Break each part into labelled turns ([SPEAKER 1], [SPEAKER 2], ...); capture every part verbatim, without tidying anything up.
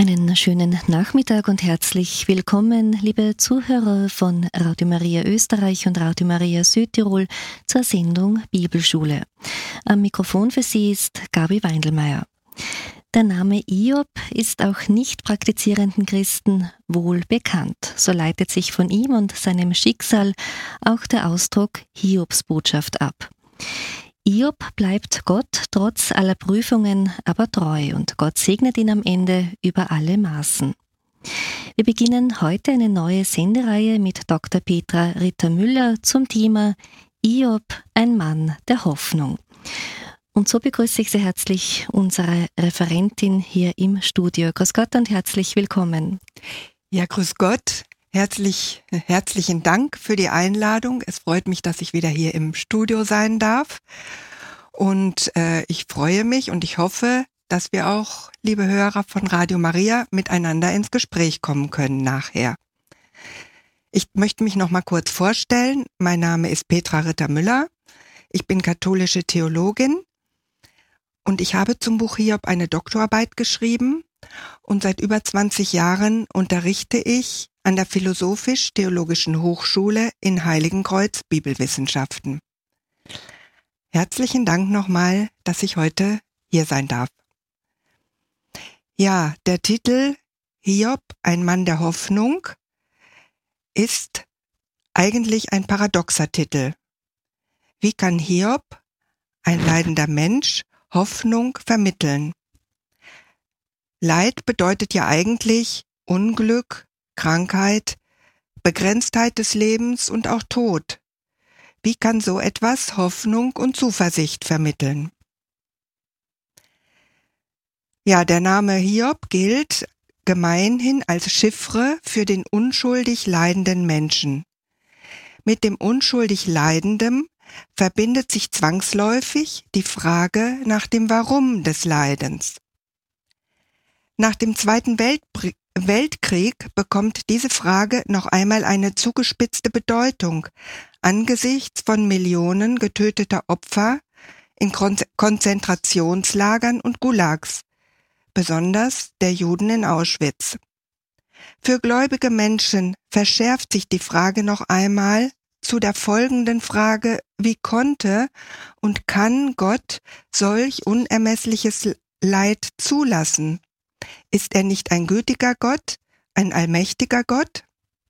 [SPEAKER 1] Einen schönen Nachmittag und herzlich willkommen, liebe Zuhörer von Radio Maria Österreich und Radio Maria Südtirol zur Sendung Bibelschule. Am Mikrofon für Sie ist Gabi Weindelmeier. Der Name Hiob ist auch nicht praktizierenden Christen wohl bekannt. So leitet sich von ihm und seinem Schicksal auch der Ausdruck Hiobsbotschaft ab. Hiob bleibt Gott trotz aller Prüfungen aber treu und Gott segnet ihn am Ende über alle Maßen. Wir beginnen heute eine neue Sendereihe mit Doktor Petra Ritter-Müller zum Thema Hiob, ein Mann der Hoffnung. Und so begrüße ich sehr herzlich unsere Referentin hier im Studio. Grüß Gott und herzlich willkommen.
[SPEAKER 2] Ja, grüß Gott. Herzlich, herzlichen Dank für die Einladung. Es freut mich, dass ich wieder hier im Studio sein darf. Und äh, ich freue mich und ich hoffe, dass wir auch, liebe Hörer von Radio Maria, miteinander ins Gespräch kommen können nachher. Ich möchte mich noch mal kurz vorstellen. Mein Name ist Petra Ritter-Müller. Ich bin katholische Theologin und ich habe zum Buch Hiob eine Doktorarbeit geschrieben. Und seit über zwanzig Jahren unterrichte ich an der Philosophisch-Theologischen Hochschule in Heiligenkreuz Bibelwissenschaften. Herzlichen Dank nochmal, dass ich heute hier sein darf. Ja, der Titel Hiob, ein Mann der Hoffnung, ist eigentlich ein paradoxer Titel. Wie kann Hiob, ein leidender Mensch, Hoffnung vermitteln? Leid bedeutet ja eigentlich Unglück, Krankheit, Begrenztheit des Lebens und auch Tod. Wie kann so etwas Hoffnung und Zuversicht vermitteln? Ja, der Name Hiob gilt gemeinhin als Chiffre für den unschuldig leidenden Menschen. Mit dem unschuldig Leidenden verbindet sich zwangsläufig die Frage nach dem Warum des Leidens. Nach dem Zweiten Weltkrieg Weltkrieg bekommt diese Frage noch einmal eine zugespitzte Bedeutung angesichts von Millionen getöteter Opfer in Konzentrationslagern und Gulags, besonders der Juden in Auschwitz. Für gläubige Menschen verschärft sich die Frage noch einmal zu der folgenden Frage: Wie konnte und kann Gott solch unermessliches Leid zulassen? Ist er nicht ein gütiger Gott, ein allmächtiger Gott?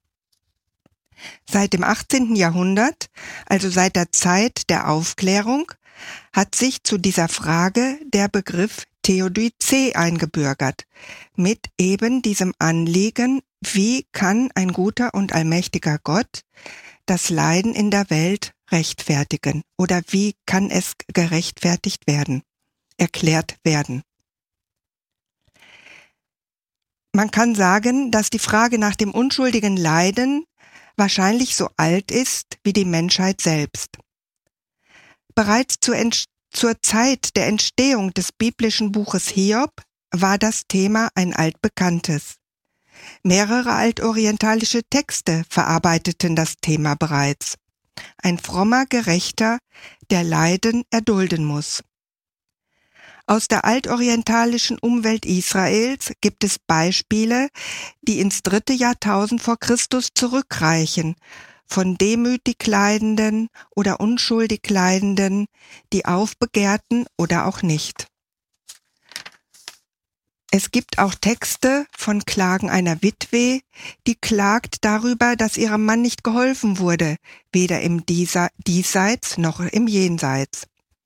[SPEAKER 2] Seit dem achtzehnten Jahrhundert, also seit der Zeit der Aufklärung, hat sich zu dieser Frage der Begriff Theodizee eingebürgert, mit eben diesem Anliegen, wie kann ein guter und allmächtiger Gott das Leiden in der Welt rechtfertigen oder wie kann es gerechtfertigt werden, erklärt werden. Man kann sagen, dass die Frage nach dem unschuldigen Leiden wahrscheinlich so alt ist wie die Menschheit selbst. Bereits zur, Ent- zur Zeit der Entstehung des biblischen Buches Hiob war das Thema ein altbekanntes. Mehrere altorientalische Texte verarbeiteten das Thema bereits. Ein frommer Gerechter, der Leiden erdulden muss. Aus der altorientalischen Umwelt Israels gibt es Beispiele, die ins dritte Jahrtausend vor Christus zurückreichen, von demütig Leidenden oder unschuldig Leidenden, die aufbegehrten oder auch nicht. Es gibt auch Texte von Klagen einer Witwe, die klagt darüber, dass ihrem Mann nicht geholfen wurde, weder im Diesseits noch im Jenseits.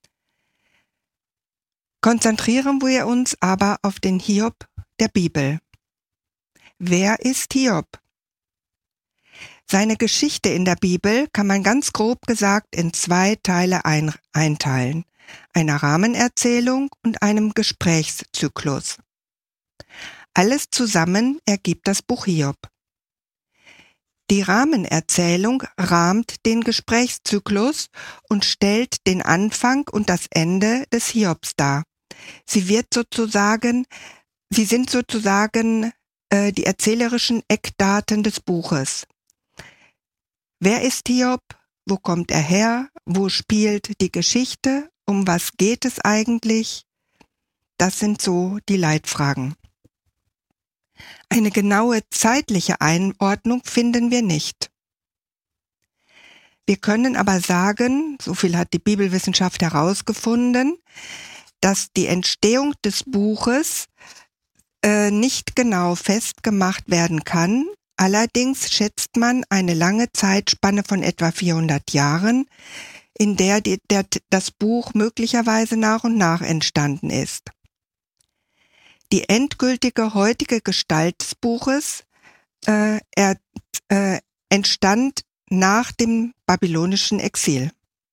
[SPEAKER 2] Konzentrieren wir uns aber auf den Hiob der Bibel. Wer ist Hiob? Seine Geschichte in der Bibel kann man ganz grob gesagt in zwei Teile ein- einteilen, einer Rahmenerzählung und einem Gesprächszyklus. Alles zusammen ergibt das Buch Hiob. Die Rahmenerzählung rahmt den Gesprächszyklus und stellt den Anfang und das Ende des Hiobs dar. Sie wird sozusagen, sie sind sozusagen äh, die erzählerischen Eckdaten des Buches. Wer ist Hiob? Wo kommt er her? Wo spielt die Geschichte? Um was geht es eigentlich? Das sind so die Leitfragen. Eine genaue zeitliche Einordnung finden wir nicht. Wir können aber sagen, so viel hat die Bibelwissenschaft herausgefunden, dass die Entstehung des Buches äh, nicht genau festgemacht werden kann. Allerdings schätzt man eine lange Zeitspanne von etwa vierhundert Jahren, in der, die, der das Buch möglicherweise nach und nach entstanden ist. Die endgültige heutige Gestalt des Buches äh, er, äh, entstand nach dem babylonischen Exil.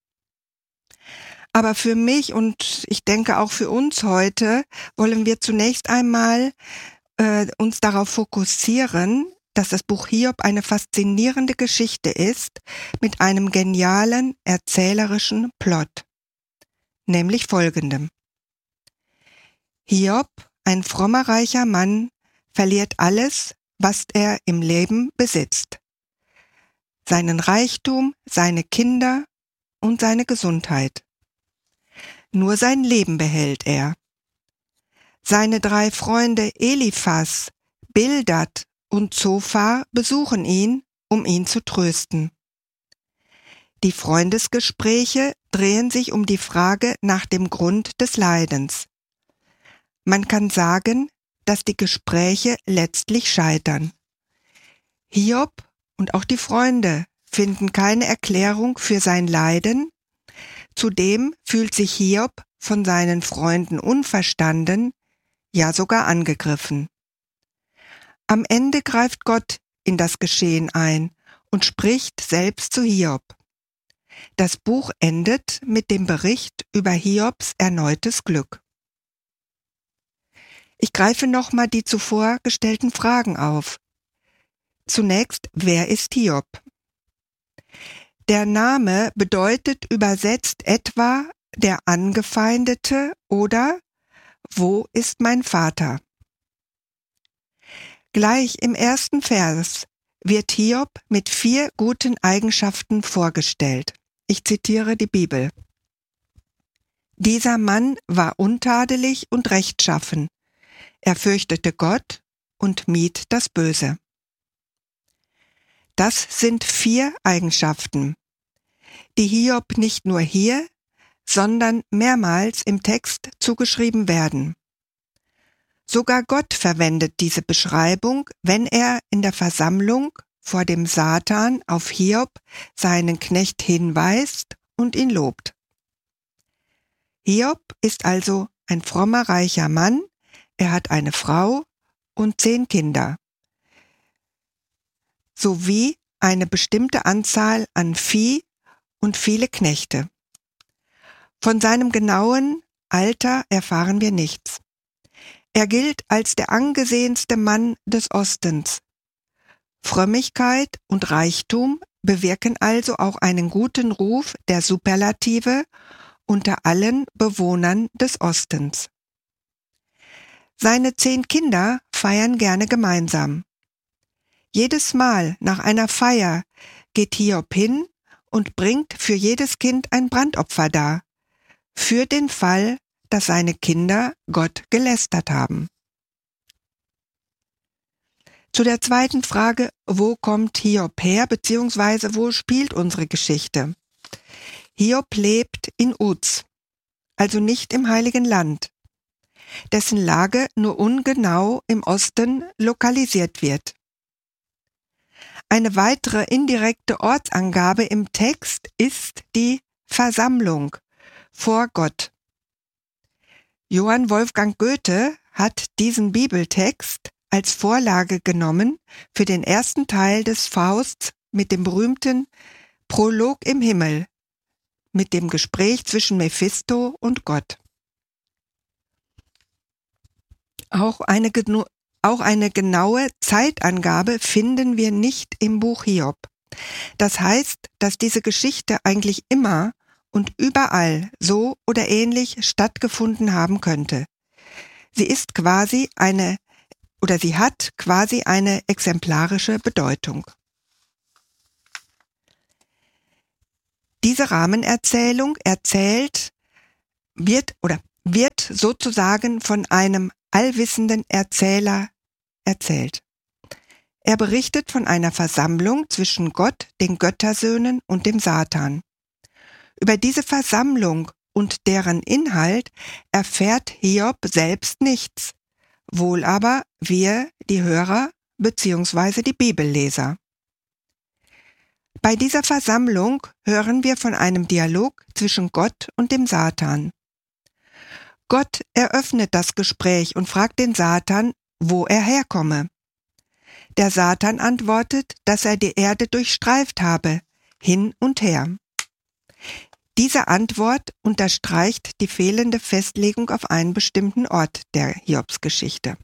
[SPEAKER 2] Aber für mich und ich denke auch für uns heute wollen wir zunächst einmal äh, uns darauf fokussieren, dass das Buch Hiob eine faszinierende Geschichte ist mit einem genialen erzählerischen Plot, nämlich folgendem. Hiob, ein frommer reicher Mann, verliert alles, was er im Leben besitzt. Seinen Reichtum, seine Kinder und seine Gesundheit. Nur sein Leben behält er. Seine drei Freunde Eliphas, Bildad und Zophar besuchen ihn, um ihn zu trösten. Die Freundesgespräche drehen sich um die Frage nach dem Grund des Leidens. Man kann sagen, dass die Gespräche letztlich scheitern. Hiob und auch die Freunde finden keine Erklärung für sein Leiden. Zudem fühlt sich Hiob von seinen Freunden unverstanden, ja sogar angegriffen. Am Ende greift Gott in das Geschehen ein und spricht selbst zu Hiob. Das Buch endet mit dem Bericht über Hiobs erneutes Glück. Ich greife nochmal die zuvor gestellten Fragen auf. Zunächst, wer ist Hiob? Der Name bedeutet übersetzt etwa der Angefeindete oder wo ist mein Vater? Gleich im ersten Vers wird Hiob mit vier guten Eigenschaften vorgestellt. Ich zitiere die Bibel. Dieser Mann war untadelig und rechtschaffen. Er fürchtete Gott und mied das Böse. Das sind vier Eigenschaften, die Hiob nicht nur hier, sondern mehrmals im Text zugeschrieben werden. Sogar Gott verwendet diese Beschreibung, wenn er in der Versammlung vor dem Satan auf Hiob, seinen Knecht, hinweist und ihn lobt. Hiob ist also ein frommer, reicher Mann, er hat eine Frau und zehn Kinder, sowie eine bestimmte Anzahl an Vieh und viele Knechte. Von seinem genauen Alter erfahren wir nichts. Er gilt als der angesehenste Mann des Ostens. Frömmigkeit und Reichtum bewirken also auch einen guten Ruf der Superlative unter allen Bewohnern des Ostens. Seine zehn Kinder feiern gerne gemeinsam. Jedes Mal nach einer Feier geht Hiob hin und bringt für jedes Kind ein Brandopfer dar, für den Fall, dass seine Kinder Gott gelästert haben. Zu der zweiten Frage, wo kommt Hiob her, beziehungsweise wo spielt unsere Geschichte? Hiob lebt in Uz, also nicht im Heiligen Land, dessen Lage nur ungenau im Osten lokalisiert wird. Eine weitere indirekte Ortsangabe im Text ist die Versammlung vor Gott. Johann Wolfgang Goethe hat diesen Bibeltext als Vorlage genommen für den ersten Teil des Fausts mit dem berühmten Prolog im Himmel, mit dem Gespräch zwischen Mephisto und Gott. Auch eine, auch eine genaue Zeitangabe finden wir nicht im Buch Hiob. Das heißt, dass diese Geschichte eigentlich immer und überall so oder ähnlich stattgefunden haben könnte. Sie ist quasi eine oder sie hat quasi eine exemplarische Bedeutung. Diese Rahmenerzählung erzählt, wird oder wird sozusagen von einem allwissenden Erzähler erzählt. Er berichtet von einer Versammlung zwischen Gott, den Göttersöhnen und dem Satan. Über diese Versammlung und deren Inhalt erfährt Hiob selbst nichts, wohl aber wir, die Hörer bzw. die Bibelleser. Bei dieser Versammlung hören wir von einem Dialog zwischen Gott und dem Satan. Gott eröffnet das Gespräch und fragt den Satan, wo er herkomme. Der Satan antwortet, dass er die Erde durchstreift habe, hin und her. Diese Antwort unterstreicht die fehlende Festlegung auf einen bestimmten Ort der Hiobsgeschichte.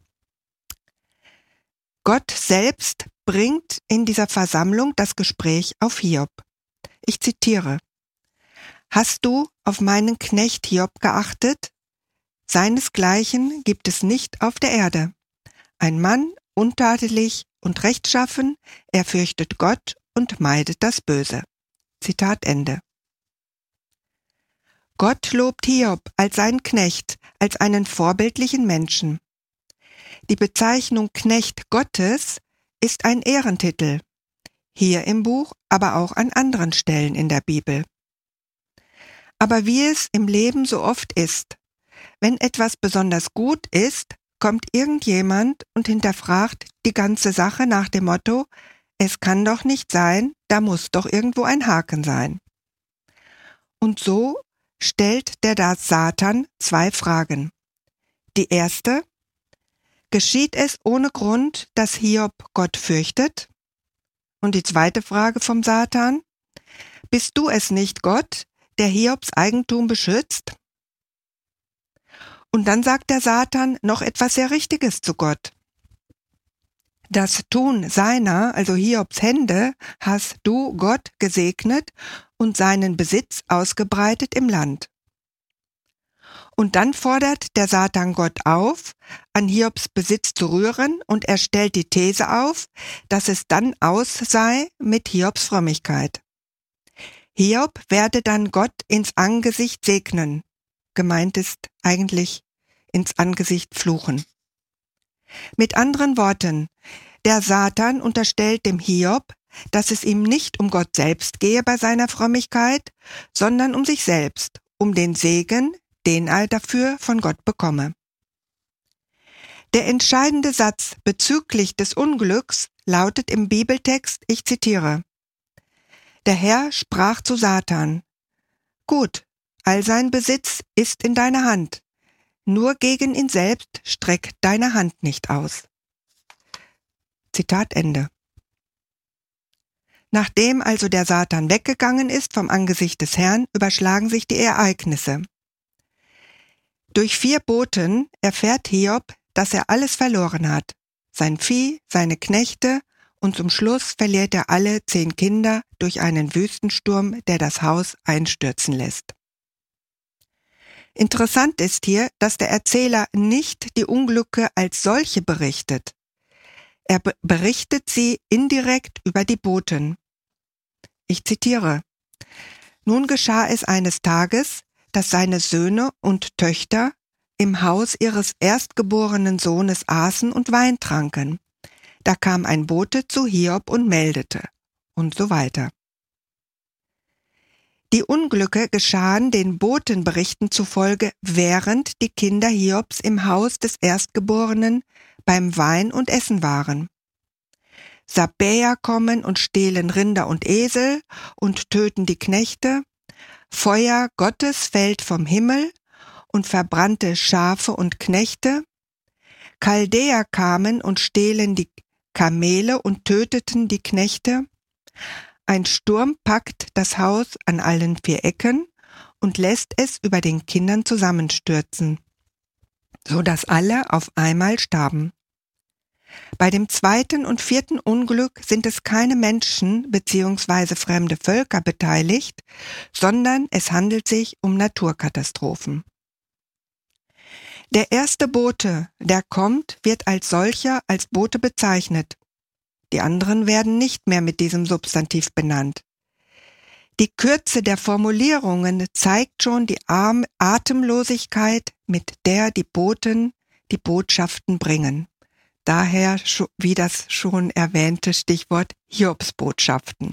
[SPEAKER 2] Gott selbst bringt in dieser Versammlung das Gespräch auf Hiob. Ich zitiere: Hast du auf meinen Knecht Hiob geachtet? Seinesgleichen gibt es nicht auf der Erde. Ein Mann, untadelig und rechtschaffen, er fürchtet Gott und meidet das Böse. Zitat Ende. Gott lobt Hiob als seinen Knecht, als einen vorbildlichen Menschen. Die Bezeichnung Knecht Gottes ist ein Ehrentitel, hier im Buch, aber auch an anderen Stellen in der Bibel. Aber wie es im Leben so oft ist, wenn etwas besonders gut ist, kommt irgendjemand und hinterfragt die ganze Sache nach dem Motto, es kann doch nicht sein, da muss doch irgendwo ein Haken sein. Und so stellt der da Satan zwei Fragen. Die erste: Geschieht es ohne Grund, dass Hiob Gott fürchtet? Und die zweite Frage vom Satan: Bist du es nicht, Gott, der Hiobs Eigentum beschützt? Und dann sagt der Satan noch etwas sehr Richtiges zu Gott. Das Tun seiner, also Hiobs Hände, hast du, Gott, gesegnet und seinen Besitz ausgebreitet im Land. Und dann fordert der Satan Gott auf, an Hiobs Besitz zu rühren, und er stellt die These auf, dass es dann aus sei mit Hiobs Frömmigkeit. Hiob werde dann Gott ins Angesicht segnen. Gemeint ist eigentlich ins Angesicht fluchen. Mit anderen Worten, der Satan unterstellt dem Hiob, dass es ihm nicht um Gott selbst gehe bei seiner Frömmigkeit, sondern um sich selbst, um den Segen, den er dafür von Gott bekomme. Der entscheidende Satz bezüglich des Unglücks lautet im Bibeltext, ich zitiere: Der Herr sprach zu Satan: Gut, all sein Besitz ist in deiner Hand, nur gegen ihn selbst streck deine Hand nicht aus. Zitat Ende. Nachdem also der Satan weggegangen ist vom Angesicht des Herrn, überschlagen sich die Ereignisse. Durch vier Boten erfährt Hiob, dass er alles verloren hat, sein Vieh, seine Knechte, und zum Schluss verliert er alle zehn Kinder durch einen Wüstensturm, der das Haus einstürzen lässt. Interessant ist hier, dass der Erzähler nicht die Unglücke als solche berichtet. Er be- berichtet sie indirekt über die Boten. Ich zitiere: Nun geschah es eines Tages, dass seine Söhne und Töchter im Haus ihres erstgeborenen Sohnes aßen und Wein tranken. Da kam ein Bote zu Hiob und meldete, und so weiter. Die Unglücke geschahen den Botenberichten zufolge, während die Kinder Hiobs im Haus des Erstgeborenen beim Wein und Essen waren. Sabbäer kommen und stehlen Rinder und Esel und töten die Knechte. Feuer Gottes fällt vom Himmel und verbrannte Schafe und Knechte. Chaldäer kamen und stehlen die Kamele und töteten die Knechte. Ein Sturm packt das Haus an allen vier Ecken und lässt es über den Kindern zusammenstürzen, so dass alle auf einmal starben. Bei dem zweiten und vierten Unglück sind es keine Menschen bzw. fremde Völker beteiligt, sondern es handelt sich um Naturkatastrophen. Der erste Bote, der kommt, wird als solcher als Bote bezeichnet. Die anderen werden nicht mehr mit diesem Substantiv benannt. Die Kürze der Formulierungen zeigt schon die Atemlosigkeit, mit der die Boten die Botschaften bringen. daher, wie das schon erwähnte Stichwort Hiobsbotschaften.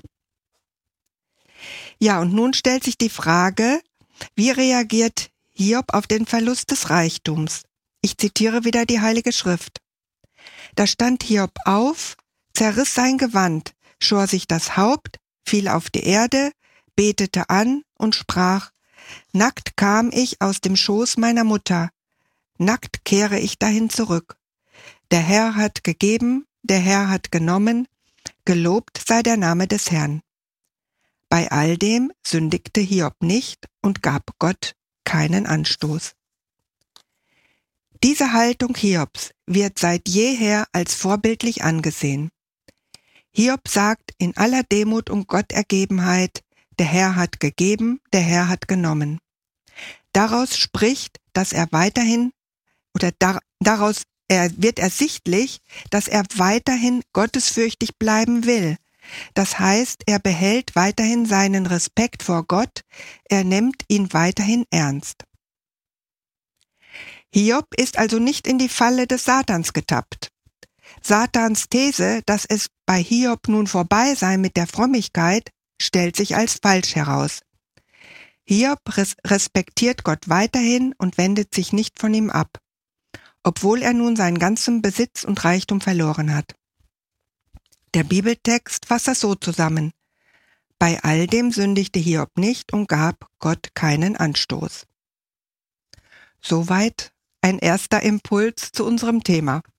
[SPEAKER 2] Ja, und nun stellt sich die Frage, wie reagiert Hiob auf den Verlust des Reichtums? Ich zitiere wieder die Heilige Schrift. Da stand Hiob auf, zerriss sein Gewand, schor sich das Haupt, fiel auf die Erde, betete an und sprach: Nackt kam ich aus dem Schoß meiner Mutter, nackt kehre ich dahin zurück. Der Herr hat gegeben, der Herr hat genommen, gelobt sei der Name des Herrn. Bei all dem sündigte Hiob nicht und gab Gott keinen Anstoß. Diese Haltung Hiobs wird seit jeher als vorbildlich angesehen. Hiob sagt in aller Demut und Gottergebenheit: Der Herr hat gegeben, der Herr hat genommen. Daraus spricht, dass er weiterhin, oder dar, daraus er, wird ersichtlich, dass er weiterhin gottesfürchtig bleiben will. Das heißt, er behält weiterhin seinen Respekt vor Gott, er nimmt ihn weiterhin ernst. Hiob ist also nicht in die Falle des Satans getappt. Satans These, dass es bei Hiob nun vorbei sei mit der Frömmigkeit, stellt sich als falsch heraus. Hiob res- respektiert Gott weiterhin und wendet sich nicht von ihm ab, obwohl er nun seinen ganzen Besitz und Reichtum verloren hat. Der Bibeltext fasst das so zusammen: Bei all dem sündigte Hiob nicht und gab Gott keinen Anstoß. Soweit ein erster Impuls zu unserem Thema.